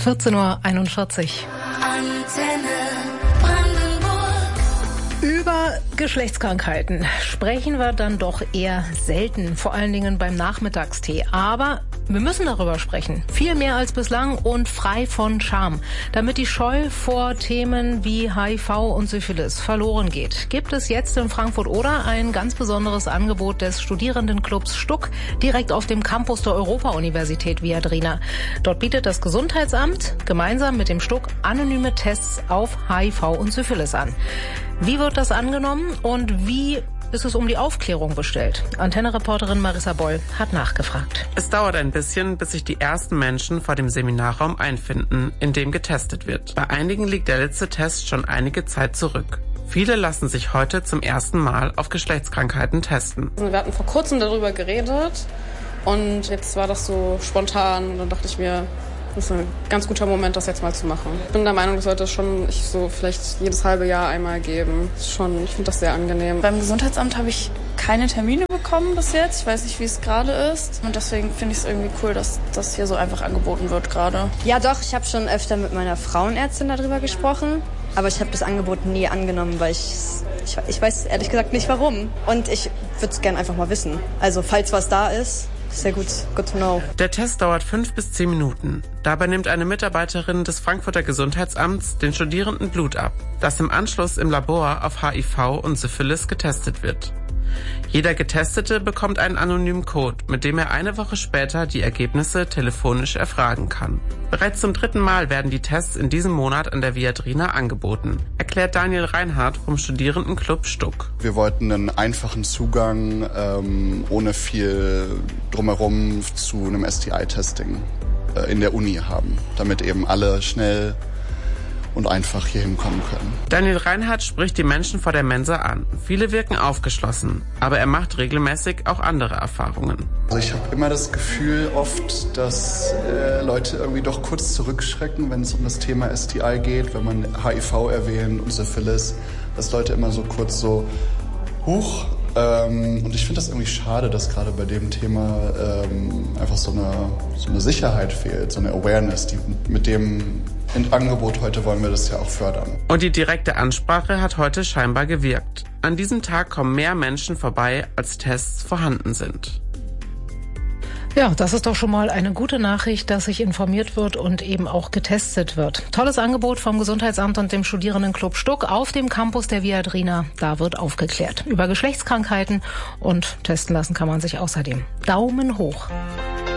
14:41 Uhr. Über Geschlechtskrankheiten sprechen wir dann doch eher selten, vor allen Dingen beim Nachmittagstee. Aber wir müssen darüber sprechen, viel mehr als bislang und frei von Scham. Damit die Scheu vor Themen wie HIV und Syphilis verloren geht, gibt es jetzt in Frankfurt-Oder ein ganz besonderes Angebot des Studierendenclubs Stuck direkt auf dem Campus der Europa-Universität Viadrina. Dort bietet das Gesundheitsamt gemeinsam mit dem Stuck anonyme Tests auf HIV und Syphilis an. Wie wird das angenommen und wie ist es um die Aufklärung bestellt? Antenne-Reporterin Marissa Boll hat nachgefragt. Es dauert ein bisschen, bis sich die ersten Menschen vor dem Seminarraum einfinden, in dem getestet wird. Bei einigen liegt der letzte Test schon einige Zeit zurück. Viele lassen sich heute zum ersten Mal auf Geschlechtskrankheiten testen. Wir hatten vor kurzem darüber geredet und jetzt war das so spontan und dann dachte ich mir, das ist ein ganz guter Moment, das jetzt mal zu machen. Ich bin der Meinung, das sollte es schon vielleicht jedes halbe Jahr einmal geben. Ich finde das sehr angenehm. Beim Gesundheitsamt habe ich keine Termine bekommen bis jetzt. Ich weiß nicht, wie es gerade ist. Und deswegen finde ich es irgendwie cool, dass das hier so einfach angeboten wird gerade. Ja doch, ich habe schon öfter mit meiner Frauenärztin darüber gesprochen. Aber ich habe das Angebot nie angenommen, weil ich weiß ehrlich gesagt nicht warum. Und ich würde es gerne einfach mal wissen. Also falls was da ist. Sehr gut, good to know. Der Test dauert 5 bis 10 Minuten. Dabei nimmt eine Mitarbeiterin des Frankfurter Gesundheitsamts den Studierenden Blut ab, das im Anschluss im Labor auf HIV und Syphilis getestet wird. Jeder Getestete bekommt einen anonymen Code, mit dem er eine Woche später die Ergebnisse telefonisch erfragen kann. Bereits zum 3. Mal werden die Tests in diesem Monat an der Viadrina angeboten, erklärt Daniel Reinhardt vom Studierendenclub Stuck. Wir wollten einen einfachen Zugang ohne viel drumherum zu einem STI-Testing in der Uni haben, damit eben alle schnell und einfach hier hinkommen können. Daniel Reinhardt spricht die Menschen vor der Mensa an. Viele wirken aufgeschlossen, aber er macht regelmäßig auch andere Erfahrungen. Also ich habe immer das Gefühl oft, dass Leute irgendwie doch kurz zurückschrecken, wenn es um das Thema STI geht, wenn man HIV erwähnt und Syphilis, dass Leute immer so kurz so, huch. Und ich finde das irgendwie schade, dass gerade bei dem Thema einfach so eine Sicherheit fehlt, so eine Awareness, die mit dem Angebot heute wollen wir das ja auch fördern. Und die direkte Ansprache hat heute scheinbar gewirkt. An diesem Tag kommen mehr Menschen vorbei, als Tests vorhanden sind. Ja, das ist doch schon mal eine gute Nachricht, dass sich informiert wird und eben auch getestet wird. Tolles Angebot vom Gesundheitsamt und dem Studierendenclub Stuck auf dem Campus der Viadrina. Da wird aufgeklärt über Geschlechtskrankheiten und testen lassen kann man sich außerdem. Daumen hoch.